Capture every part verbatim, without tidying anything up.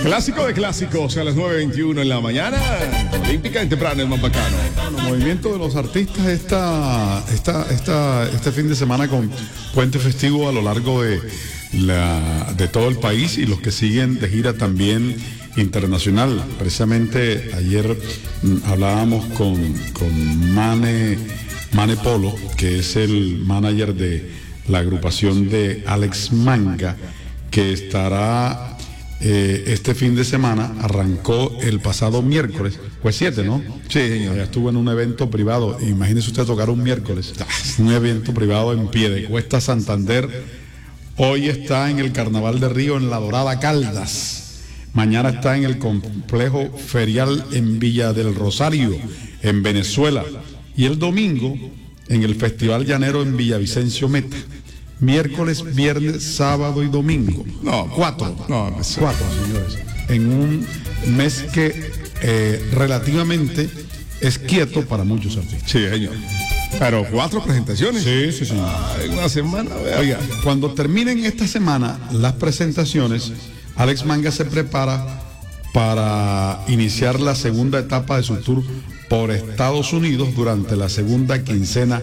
Clásico de clásicos a las nueve veintiuno en la mañana. Olímpica en temprano, el más bacano. Bueno, movimiento de los artistas esta, esta, esta, este fin de semana con puente festivo a lo largo de, la, de todo el país y los que siguen de gira también internacional. Precisamente ayer mm, hablábamos con, con Mane, Mane Polo, que es el manager de la agrupación de Alex Manga, que estará eh, este fin de semana, arrancó el pasado miércoles, pues siete, ¿no? Sí, señor. Ya estuvo en un evento privado, imagínese usted tocar un miércoles, un evento privado en Piedecuesta, Santander. Hoy está en el Carnaval de Río en La Dorada, Caldas. Mañana está en el complejo ferial en Villa del Rosario, en Venezuela. Y el domingo en el Festival Llanero en Villavicencio, Meta. Miércoles, viernes, sábado y domingo. No, cuatro. No, no, cuatro, señores. En un mes que eh, relativamente es quieto para muchos artistas. Sí, señor. Pero cuatro presentaciones. Sí, sí, señor. Ah, en una semana, vea. Oiga, cuando terminen esta semana las presentaciones, Alex Manga se prepara para iniciar la segunda etapa de su tour por Estados Unidos durante la segunda quincena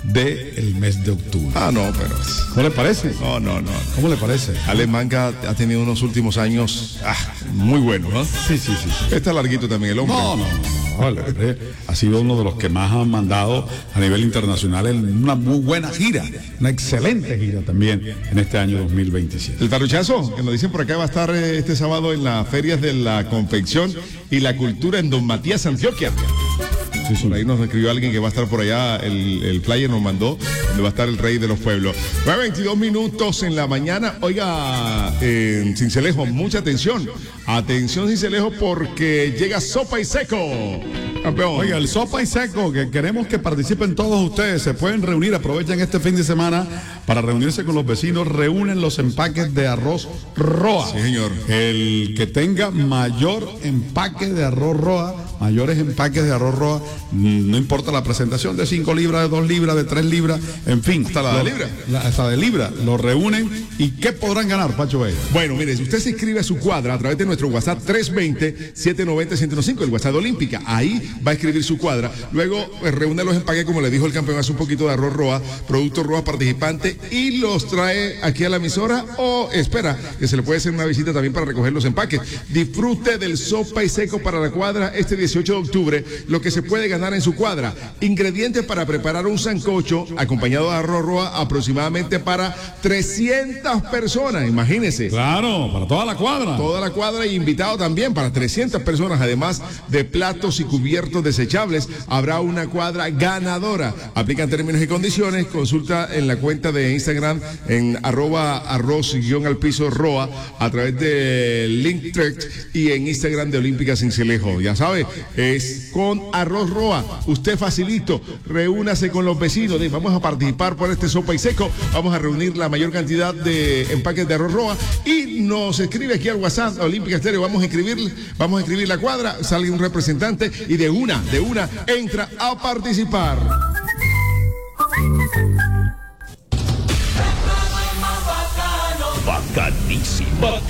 del mes de octubre. Ah, no, pero... ¿Cómo le parece? No, no, no. ¿Cómo le parece? Alex Manga ha tenido unos últimos años ah, muy buenos, ¿no? Sí, sí, sí, sí. Está larguito también el hombre. No, no, no, no. El hombre ha sido uno de los que más han mandado a nivel internacional en una muy buena gira, una excelente gira también en este año dos mil veintisiete. El taruchazo, que nos dicen por acá, va a estar eh, este sábado en las ferias de la confección y la cultura en Don Matías, Antioquia. Sí, sí. Por ahí nos escribió alguien que va a estar por allá, el, el flyer nos mandó, donde va a estar el rey de los pueblos. nueve veintidós minutos en la mañana. Oiga, eh, Cincelejo, mucha atención. Atención, Cincelejo, porque llega Sopa y Seco. Campeón. Oiga, el Sopa y Seco, que queremos que participen todos ustedes. Se pueden reunir, aprovechen este fin de semana para reunirse con los vecinos. Reúnen los empaques de arroz Roa. Sí, señor. El que tenga mayor empaque de arroz Roa, mayores empaques de arroz Roa, no importa la presentación de cinco libras, de dos libras, de tres libras, en fin. Hasta la lo, de libra. La, hasta de libra. Lo reúnen y ¿qué podrán ganar, Pacho Vega? Bueno, mire, si usted se inscribe a su cuadra a través de nuestro WhatsApp tres veinte, siete noventa, ciento cinco, el WhatsApp de Olímpica, ahí va a escribir su cuadra. Luego eh, reúne los empaques, como le dijo el campeón, hace un poquito de arroz Roa, productos Roa participante, y los trae aquí a la emisora o espera que se le puede hacer una visita también para recoger los empaques. Disfrute del Sopa y Seco para la cuadra este dieciocho de octubre, lo que se puede ganar en su cuadra. Ingredientes para preparar un sancocho acompañado de arroz Roa aproximadamente para trescientas personas, imagínense. Claro, para toda la cuadra. Toda la cuadra y invitado también para trescientas personas, además de platos y cubiertos desechables. Habrá una cuadra ganadora. Aplican términos y condiciones. Consulta en la cuenta de Instagram en arroba arroz guión al piso Roa a través de Linktrek y en Instagram de Olímpica Cincelejo. Ya sabe, es con arroz Roa. Usted facilito, reúnase con los vecinos. Vamos a participar por este Sopa y Seco. Vamos a reunir la mayor cantidad de empaques de arroz Roa y nos escribe aquí al WhatsApp Olímpica Estéreo. Vamos a escribir, vamos a escribir la cuadra, sale un representante y de una, de una entra a participar. Bacanísimo.